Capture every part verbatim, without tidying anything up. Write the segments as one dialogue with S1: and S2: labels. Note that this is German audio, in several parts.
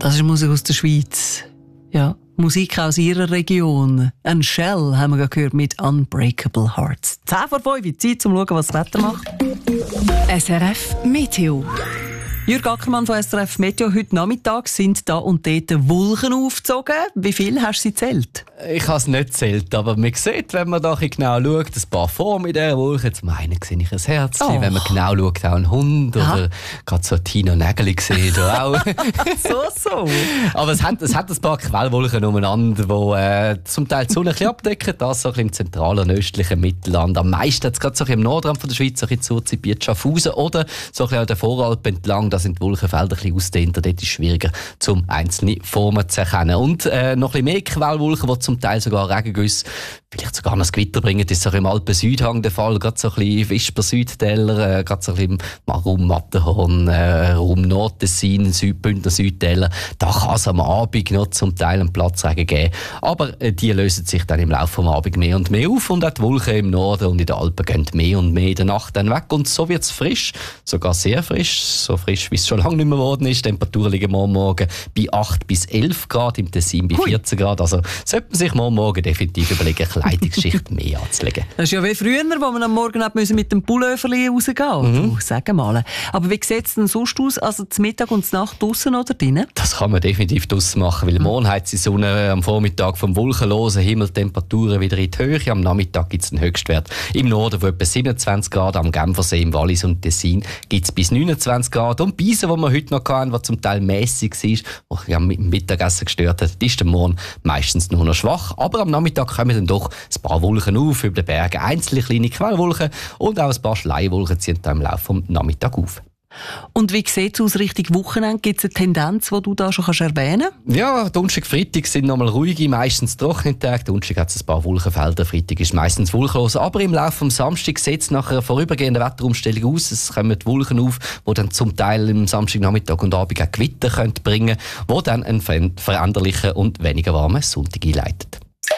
S1: Das ist Musik aus der Schweiz. Ja, Musik aus ihrer Region. Ein Shell haben wir gerade gehört mit Unbreakable Hearts. zehn vor fünf, Zeit zum Schauen, was das Wetter macht.
S2: S R F Meteo.
S1: Jürg Ackermann von S R F Meteo. Heute Nachmittag sind da und dort Wolken aufgezogen. Wie viel hast du sie gezählt?
S3: Ich habe es nicht gezählt, aber man sieht, wenn man da genau schaut, ein paar Formen in dieser Wolke. Zum einen sehe ich ein Herzchen,
S1: Oh.
S3: wenn man genau schaut, auch ein Hund.
S1: Aha.
S3: Oder gerade so Tina Nägeli gesehen. da auch.
S1: So, so.
S3: Aber es hat, es hat ein paar Quellwolken umeinander, die äh, zum Teil die Sonne ein bisschen abdecken. Das so ein bisschen im zentralen und östlichen Mittelland. Am meisten hat es gerade so ein bisschen im Nordrand von der Schweiz, so ein bisschen zu Zurzibiet, Schaffhausen oder so ein bisschen an der Voralp entlang. Da sind die Wolkenfelder ein bisschen ausdehnter. Dort ist es schwieriger, zum einzelne Formen zu erkennen. Und äh, noch ein bisschen mehr Quellwolken, die zum Teil sogar Regengüsse, vielleicht sogar noch das Gewitter bringen. Das ist auch im Alpen-Südhang der Fall. Gerade so ein bisschen Wisper-Südtäler, äh, gerade so ein bisschen im Raum Matterhorn, äh, Raum Nordtessin, Südbündner Südtäler. Da kann es am Abend noch zum Teil einen Platzregen geben. Aber äh, die lösen sich dann im Laufe des Abends mehr und mehr auf. Und auch die Wolken im Norden und in den Alpen gehen mehr und mehr in der Nacht dann weg. Und so wird es frisch, sogar sehr frisch, so frisch wie es schon lange nicht mehr geworden ist. Die Temperaturen liegen morgen Morgen bei acht bis elf Grad, im Tessin bei vierzehn Grad. Also sollte man sich morgen Morgen definitiv überlegen, Kleidungsschicht mehr anzulegen.
S1: Das ist ja wie früher, wo man am Morgen hat müssen mit dem Pulloverli rausgehen. Mhm. Sag mal. Aber wie sieht es denn sonst aus? Also zum Mittag und zur Nacht draussen oder drinnen?
S3: Das kann man definitiv draussen machen, weil morgen hat die Sonne am Vormittag vom wolkenlosen Himmel Temperaturen wieder in die Höhe. Am Nachmittag gibt es einen Höchstwert im Norden von etwa siebenundzwanzig Grad, am Genfersee, im Wallis und Tessin gibt es bis neunundzwanzig Grad. Und die Beise, die wir heute noch hatten, die zum Teil mässig war, die am Mittagessen gestört hat, die ist am Morgen meistens nur noch schwach. Aber am Nachmittag kommen dann doch ein paar Wolken auf über den Bergen, einzelne kleine Quellwolken und auch ein paar Schleiwolken ziehen dann im Laufe des Nachmittags auf.
S1: Und wie sieht es aus Richtung Wochenende? Gibt es eine Tendenz, die du da schon kannst erwähnen kannst?
S3: Ja, Donnerstag, Freitag sind nochmal ruhige, meistens trockene Tage. Donnerstag hat es ein paar Wolkenfelder, Freitag ist meistens wolkenlos. Aber im Laufe des Samstags sieht es nach einer vorübergehenden Wetterumstellung aus. Es kommen die Wolken auf, die dann zum Teil am Samstagnachmittag und Abend auch Gewitter können bringen können, die dann einen veränderlichen und weniger warmen Sonntag einleiten.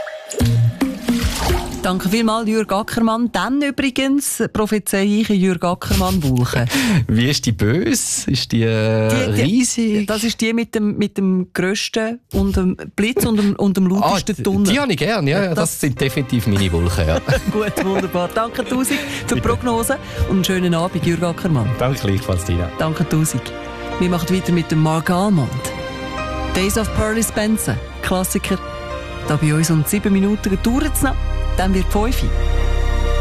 S1: Danke vielmals, Jürg Ackermann. Dann übrigens prophezeie ich Jürg Ackermann Wolken.
S3: Wie ist die böse? Ist die, äh,
S1: Die- die-
S3: riesig?
S1: Das ist die mit dem, mit dem grössten und dem Blitz und dem, und dem lautesten
S3: die,
S1: Tunnel.
S3: die habe ich gerne, ja, ja. Das,
S1: Das-
S3: sind definitiv meine Wolken. Ja.
S1: Gut, wunderbar. Danke tausend für die Prognose und einen schönen Abend, Jürg Ackermann.
S3: Danke gleichfalls, Tina.
S1: Danke tausend. Wir machen weiter mit dem Mark Almond. Days of Pearly Spencer, Klassiker. Da bei uns um sieben Minuten dauert es noch, dann wird fünf.